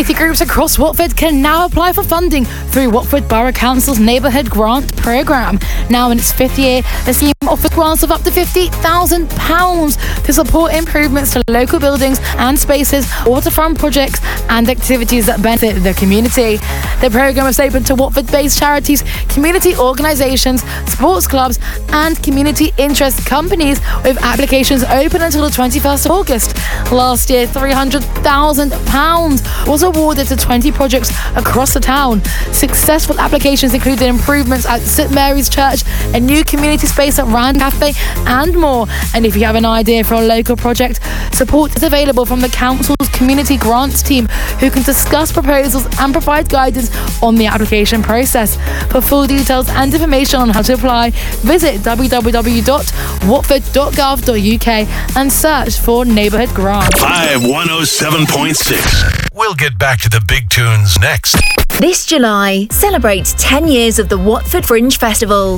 Community groups across Watford can now apply for funding through Watford Borough Council's Neighbourhood Grant Programme. Now in its 5th year, the scheme offers grants of up to £50,000 to support improvements to local buildings and spaces, waterfront projects and activities that benefit the community. The programme is open to Watford-based charities, community organisations, sports clubs and community interest companies, with applications open until the 21st of August. Last year, £300,000 was awarded to 20 projects across the town. Successful applications included improvements at St Mary's Church, a new community space at Rand Cafe and more. And if you have an idea for a local project, support is available from the Council's Community Grants team, who can discuss proposals and provide guidance on the application process. For full details and information on how to apply, visit www.watford.gov.uk and search for Neighbourhood Grant. Vibe 107.6. We'll get back to the big tunes next. This July, celebrate 10 years of the Watford Fringe Festival.